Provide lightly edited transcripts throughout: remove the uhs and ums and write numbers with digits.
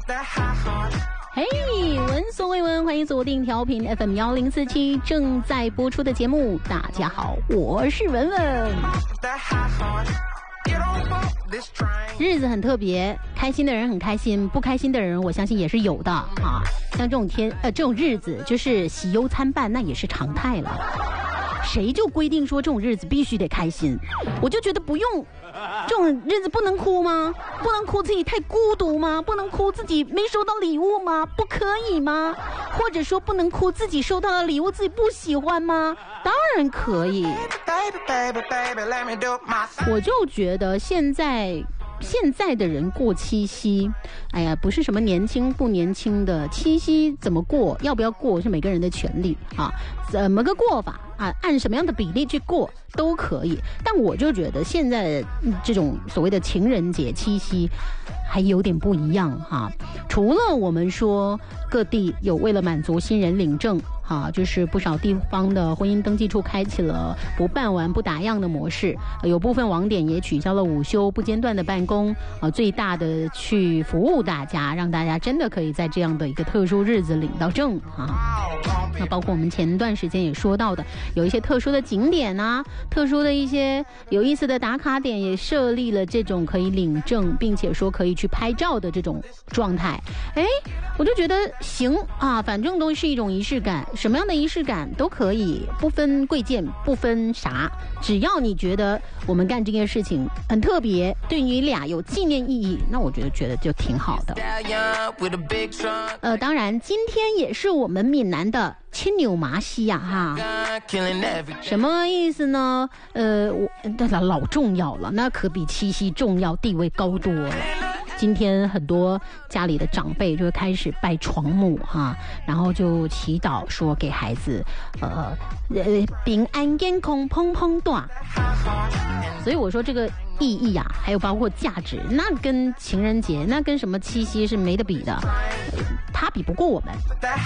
嘿，闻所未闻，欢迎锁定调频 FM1047 正在播出的节目。大家好，我是文文。日子很特别，开心的人很开心，不开心的人我相信也是有的啊。像这种日子，就是喜忧参半，那也是常态了。谁就规定说这种日子必须得开心？我就觉得不用。这种日子不能哭吗？不能哭自己太孤独吗？不能哭自己没收到礼物吗？不可以吗？或者说不能哭自己收到的礼物自己不喜欢吗？当然可以。我就觉得现在的人过七夕，哎呀，不是什么年轻不年轻的，七夕怎么过，要不要过是每个人的权利啊，怎么个过法啊，按什么样的比例去过都可以。但我就觉得现在这种所谓的情人节、七夕还有点不一样哈。除了我们说各地有为了满足新人领证就是不少地方的婚姻登记处开启了不办完不打烊的模式，有部分网点也取消了午休，不间断的办公，最大的去服务大家，让大家真的可以在这样的一个特殊日子领到证那包括我们前段时间也说到的，有一些特殊的景点特殊的一些有意思的打卡点，也设立了这种可以领证并且说可以去拍照的这种状态。我就觉得行反正都是一种仪式感，什么样的仪式感都可以，不分贵贱，不分啥，只要你觉得我们干这件事情很特别，对你俩有纪念意义，那我觉得就挺好的。当然今天也是我们闽南的亲牛麻西什么意思呢？老重要了，那可比七夕重要，地位高多了。今天很多家里的长辈就会开始拜床母然后就祈祷说给孩子平安健康砰砰大。所以我说这个意义还有包括价值，那跟情人节，那跟什么七夕是没得比的，他比不过我们。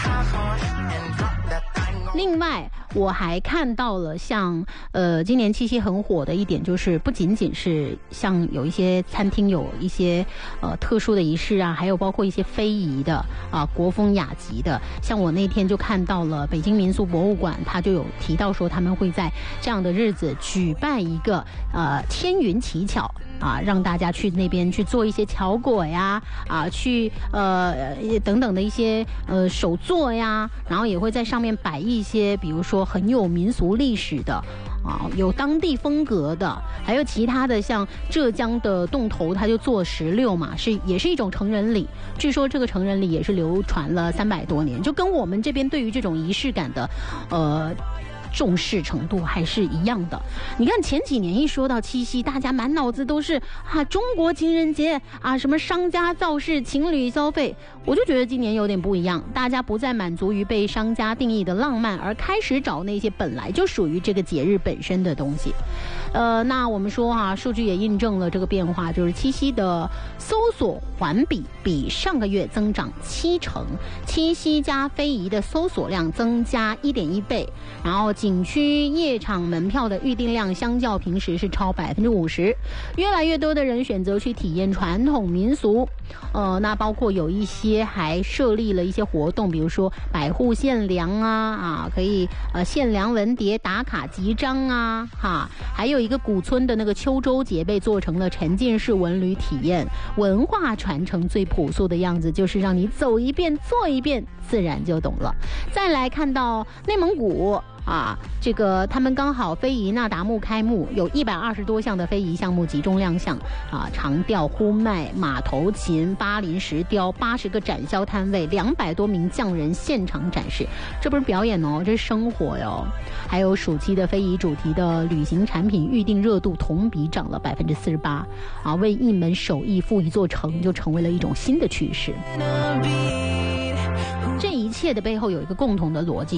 另外我还看到了像今年七夕很火的一点，就是不仅仅是像有一些餐厅有一些特殊的仪式还有包括一些非遗的国风雅集的。像我那天就看到了北京民俗博物馆，他就有提到说他们会在这样的日子举办一个千云乞巧让大家去那边去做一些巧果去等等的一些手作然后也会在上面摆一些比如说很有民俗历史的有当地风格的，还有其他的像浙江的洞头，它就做石榴也是一种成人礼。据说这个成人礼也是流传了300多年，就跟我们这边对于这种仪式感的重视程度还是一样的。你看前几年一说到七夕，大家满脑子都是中国情人节什么商家造势，情侣消费。我就觉得今年有点不一样，大家不再满足于被商家定义的浪漫，而开始找那些本来就属于这个节日本身的东西。那我们说数据也印证了这个变化，就是七夕的搜索环比上个月增长7%，七夕加非遗的搜索量增加1.1倍，然后景区夜场门票的预订量相较平时是超50%，越来越多的人选择去体验传统民俗。那包括有一些还设立了一些活动，比如说百户限粮可以限粮文牒打卡集章还有一个古村的那个秋洲节被做成了沉浸式文旅体验。文化传承最朴素的样子就是让你走一遍做一遍，自然就懂了。再来看到内蒙古这个他们刚好非遗那达慕开幕，有120多项的非遗项目集中亮相长调、呼麦、马头琴、巴林石雕，80个展销摊位，200多名匠人现场展示。这不是表演这是生活哟。还有暑期的非遗主题的旅行产品预订热度同比涨了48%为一门手艺赋一座城，就成为了一种新的趋势。这一切的背后有一个共同的逻辑，